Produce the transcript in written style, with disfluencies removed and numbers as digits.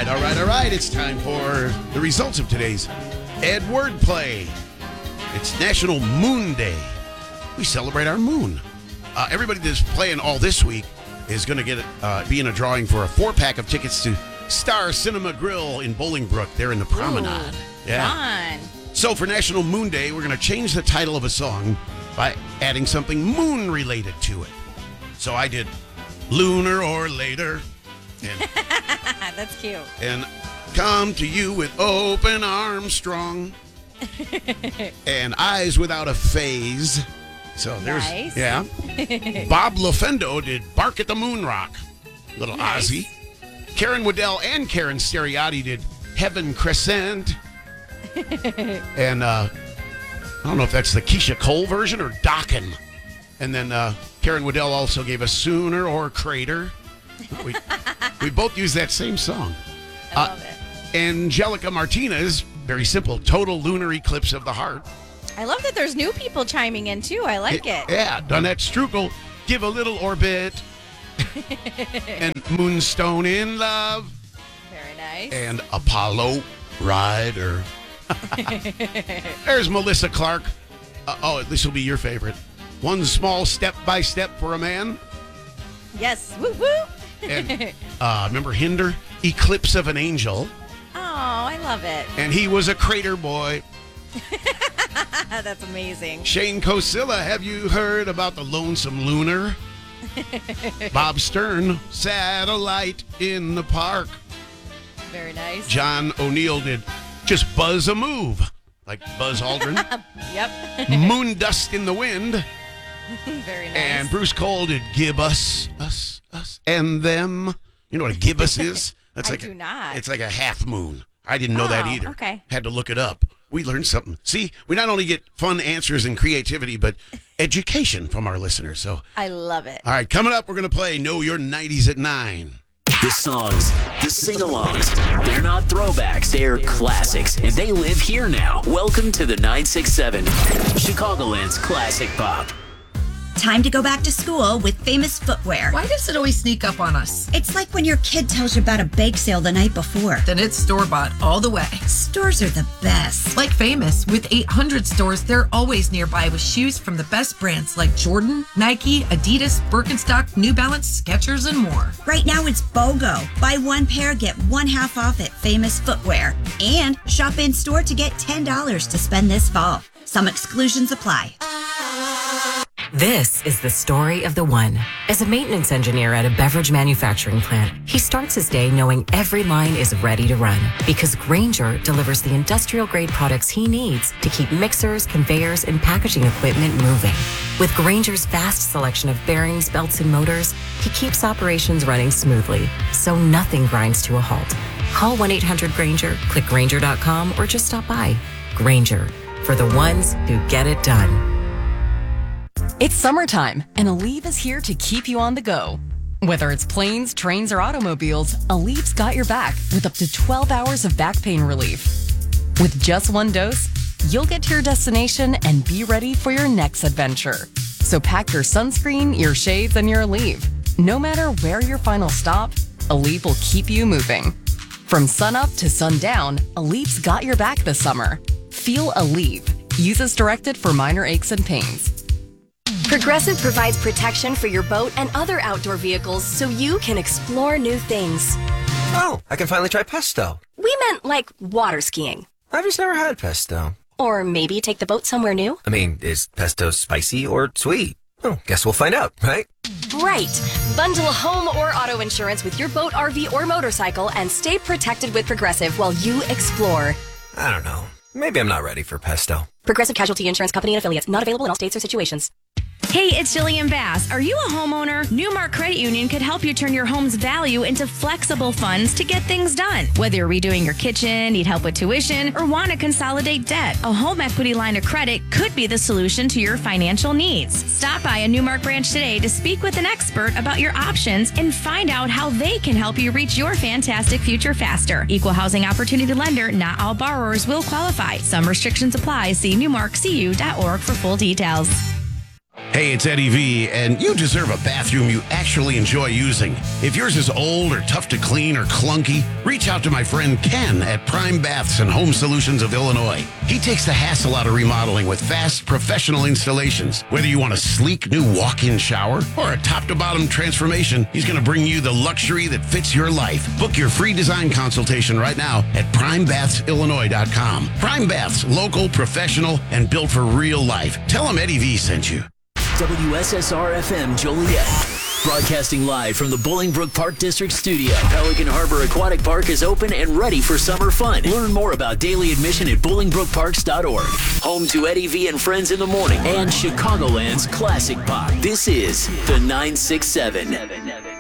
All right. It's time for the results of today's Ed Wordplay. It's National Moon Day. We celebrate our moon. Everybody that's playing all this week is going to be in a drawing for a 4-pack of tickets to Star Cinema Grill in Bolingbrook. They're in the Promenade. Fun. So for National Moon Day, we're going to change the title of a song by adding something moon-related to it. So I did Lunar or Later. And, That's cute. And Come to You with Open Arms Strong. And Eyes Without a Phase. So there's, nice. Yeah. Bob LaFendo did Bark at the Moon Rock. Little Nice. Ozzy. Karen Waddell and Karen Steriati did Heaven Crescent. And I don't know if that's the Keisha Cole version or Dockin'. And then Karen Waddell also gave us Sooner or Crater. We both use that same song. I love it. Angelica Martinez, very simple, Total Lunar Eclipse of the Heart. I love that there's new people chiming in, too. I like it. Yeah, Donette Strukel, Give a Little Orbit. And Moonstone in Love. Very nice. And Apollo Rider. There's Melissa Clark. This will be your favorite. One Small Step by Step for a Man. Yes. Woo woo. And remember Hinder? Eclipse of an Angel. Oh, I love it. And He Was a Crater Boy. That's amazing. Shane Cosilla, have you heard about the Lonesome Lunar? Bob Stern, Satellite in the Park. Very nice. John O'Neill did Just Buzz a Move, like Buzz Aldrin. Yep. Moon Dust in the Wind. Very nice. And Bruce Cole did Give Us, and Them. You know what a gibbous is? That's I do not. It's like a half moon. I didn't know that either. Okay. Had to look it up. We learned something. See, we not only get fun answers and creativity, but education from our listeners. So, I love it. all right, coming up, we're going to play Know Your 90s at 9. The songs, the sing-alongs, they're not throwbacks, they're classics, and they live here now. Welcome to the 967, Chicagoland's classic pop. Time to go back to school with Famous Footwear. Why does it always sneak up on us? It's like when your kid tells you about a bake sale the night before. Then it's store-bought all the way. Stores are the best. Like Famous, with 800 stores, they're always nearby with shoes from the best brands like Jordan, Nike, Adidas, Birkenstock, New Balance, Skechers, and more. Right now it's BOGO. Buy one pair, get one half off at Famous Footwear. And shop in store to get $10 to spend this fall. Some exclusions apply. This is the story of the one. As a maintenance engineer at a beverage manufacturing plant, he starts his day knowing every line is ready to run because Grainger delivers the industrial-grade products he needs to keep mixers, conveyors, and packaging equipment moving. With Grainger's vast selection of bearings, belts, and motors, he keeps operations running smoothly, so nothing grinds to a halt. Call 1-800-GRAINGER, click Grainger.com, or just stop by. Grainger, for the ones who get it done. It's summertime, and Aleve is here to keep you on the go. Whether it's planes, trains, or automobiles, Aleve's got your back with up to 12 hours of back pain relief. With just one dose, you'll get to your destination and be ready for your next adventure. So pack your sunscreen, your shades, and your Aleve. No matter where your final stop, Aleve will keep you moving. From sunup to sundown, Aleve's got your back this summer. Feel Aleve. Use as directed for minor aches and pains. Progressive provides protection for your boat and other outdoor vehicles so you can explore new things. Oh, I can finally try pesto. We meant like water skiing. I've just never had pesto. Or maybe take the boat somewhere new. I mean, is pesto spicy or sweet? Oh, guess we'll find out, right? Right. Bundle home or auto insurance with your boat, RV, or motorcycle and stay protected with Progressive while you explore. I don't know. Maybe I'm not ready for pesto. Progressive Casualty Insurance Company and Affiliates. Not available in all states or situations. Hey, it's Jillian Bass. Are you a homeowner? Newmark Credit Union could help you turn your home's value into flexible funds to get things done. Whether you're redoing your kitchen, need help with tuition, or want to consolidate debt, a home equity line of credit could be the solution to your financial needs. Stop by a Newmark branch today to speak with an expert about your options and find out how they can help you reach your fantastic future faster. Equal housing opportunity lender, not all borrowers will qualify. Some restrictions apply. See newmarkcu.org for full details. Hey, it's Eddie V, and you deserve a bathroom you actually enjoy using. If yours is old or tough to clean or clunky, reach out to my friend Ken at Prime Baths and Home Solutions of Illinois. He takes the hassle out of remodeling with fast, professional installations. Whether you want a sleek new walk-in shower or a top-to-bottom transformation, he's going to bring you the luxury that fits your life. Book your free design consultation right now at PrimeBathsIllinois.com. Prime Baths, local, professional, and built for real life. Tell him Eddie V sent you. WSSR-FM Joliet. Broadcasting live from the Bolingbrook Park District studio. Pelican Harbor Aquatic Park is open and ready for summer fun. Learn more about daily admission at BolingbrookParks.org. Home to Eddie V and Friends in the Morning and Chicagoland's Classic Pop. This is the 967.